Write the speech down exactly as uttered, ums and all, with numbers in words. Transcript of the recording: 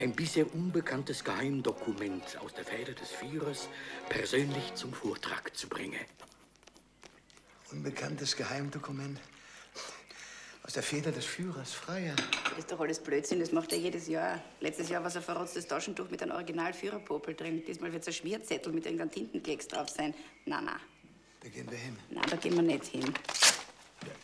Ein bisher unbekanntes Geheimdokument aus der Feder des Führers persönlich zum Vortrag zu bringen. Unbekanntes Geheimdokument? Aus der Feder des Führers, Freier. Das ist doch alles Blödsinn, das macht er jedes Jahr. Letztes Jahr war es ein verrotztes Taschentuch mit einem Original-Führerpopel drin. Diesmal wird es ein Schmierzettel mit irgendeinem Tintenklecks drauf sein. Na, na. Da gehen wir hin. Na, da gehen wir nicht hin.